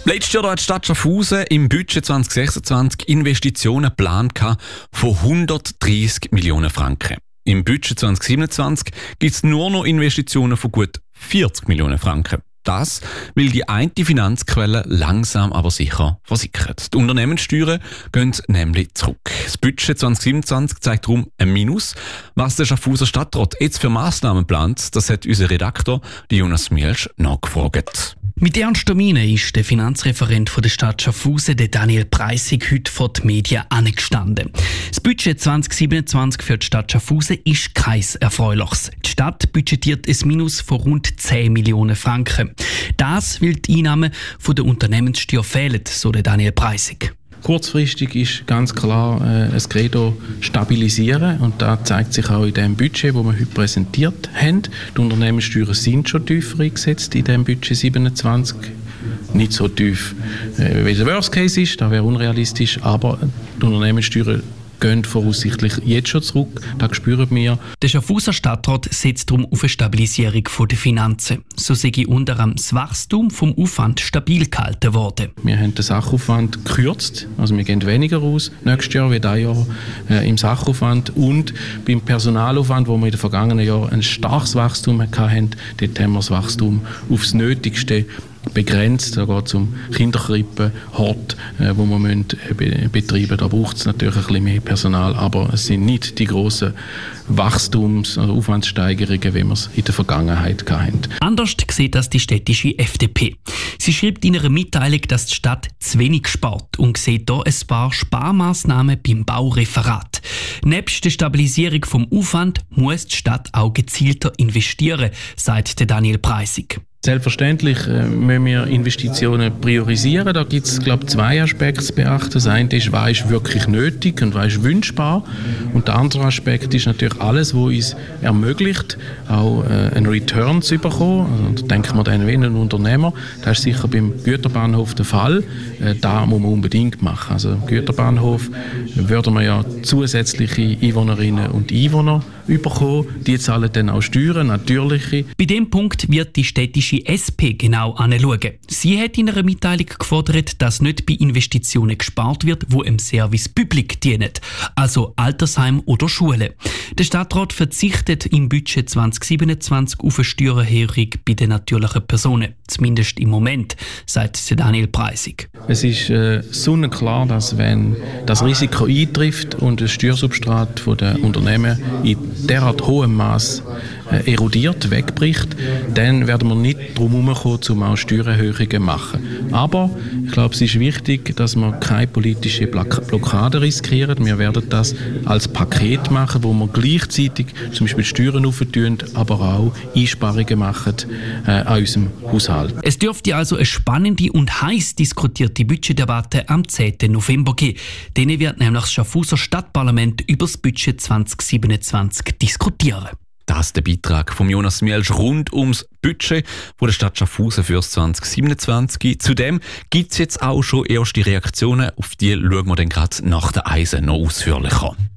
Letztes Jahr hat die Stadt Schaffhausen im Budget 2026 Investitionen geplant von 130 Millionen Franken. Im Budget 2027 gibt es nur noch Investitionen von gut 40 Millionen Franken. Das, weil die eine Finanzquelle langsam aber sicher versickert. Die Unternehmenssteuern gehen nämlich zurück. Das Budget 2027 zeigt darum ein Minus. Was der Schaffhauser Stadtrat jetzt für Massnahmen plant, das hat unser Redaktor Jonas Mielsch nachgefragt. Mit ernster Miene ist der Finanzreferent der Stadt Schaffhausen, der Daniel Preissig, heute vor die Medien angestanden. Das Budget 2027 für die Stadt Schaffhausen ist kein erfreuliches. Die Stadt budgetiert ein Minus von rund 10 Millionen Franken. Das, weil die Einnahmen von der Unternehmenssteuer fehlen, so der Daniel Preissig. Kurzfristig ist ganz klar ein Credo stabilisieren und das zeigt sich auch in dem Budget, das wir heute präsentiert haben. Die Unternehmenssteuern sind schon tiefer eingesetzt in dem Budget 27. Nicht so tief, wie der Worst Case ist, das wäre unrealistisch, aber die Unternehmenssteuern gehen voraussichtlich jetzt schon zurück, das spüren wir. Der Schaffhauser Stadtrat setzt darum auf eine Stabilisierung der Finanzen. So sei unter anderem das Wachstum vom Aufwand stabil gehalten worden. Wir haben den Sachaufwand gekürzt, also wir gehen weniger aus nächstes Jahr wie dieses Jahr im Sachaufwand und beim Personalaufwand, wo wir in den vergangenen Jahren ein starkes Wachstum hatten, dort haben wir das Wachstum aufs Nötigste begrenzt. Da geht es um Kinderkrippen, Hort, wo wir betreiben müssen. Da braucht es natürlich ein bisschen mehr Personal, aber es sind nicht die grossen Wachstums- oder Aufwandssteigerungen, wie wir es in der Vergangenheit hatten. Anders sieht das die städtische FDP. Sie schreibt in ihrer Mitteilung, dass die Stadt zu wenig spart und sieht hier ein paar Sparmaßnahmen beim Baureferat. Nebst der Stabilisierung vom Aufwand muss die Stadt auch gezielter investieren, sagt der Daniel Preissig. Selbstverständlich müssen wir Investitionen priorisieren. Da gibt es, glaube ich, zwei Aspekte zu beachten. Das eine ist, was ist wirklich nötig und was ist wünschbar. Und der andere Aspekt ist natürlich alles, was uns ermöglicht, auch einen Return zu bekommen. Also, da denken wir dann wie ein Unternehmer. Das ist sicher beim Güterbahnhof der Fall. Da muss man unbedingt machen. Also im Güterbahnhof würden wir ja zusätzliche Einwohnerinnen und Einwohner bekommen. Die zahlen dann auch Steuern, natürliche. Bei dem Punkt wird die städtische SP genau anschauen. Sie hat in einer Mitteilung gefordert, dass nicht bei Investitionen gespart wird, die im Service Public dienen, also Altersheim oder Schulen. Der Stadtrat verzichtet im Budget 2027 auf eine Steuererhöhung bei den natürlichen Personen, zumindest im Moment, sagt Daniel Preissig. Es ist sonnenklar, dass wenn das Risiko eintrifft und das Steuersubstrat der Unternehmen in derart hohem Maß erodiert, wegbricht, dann werden wir nicht drum herumkommen, um auch Steuererhöhungen zu machen. Aber ich glaube, es ist wichtig, dass wir keine politische Blockade riskieren. Wir werden das als Paket machen, wo wir gleichzeitig zum Beispiel Steuern aufentun, aber auch Einsparungen machen an unserem Haushalt. Es dürfte also eine spannende und heiß diskutierte Budgetdebatte am 10. November geben. Denen wird nämlich das Schaffhauser Stadtparlament über das Budget 2027 diskutieren. Das ist der Beitrag von Jonas Mielsch rund ums Budget von der Stadt Schaffhausen für 2027. Zudem gibt es jetzt auch schon erste Reaktionen, auf die schauen wir dann gerade nach der Eisen noch ausführlicher.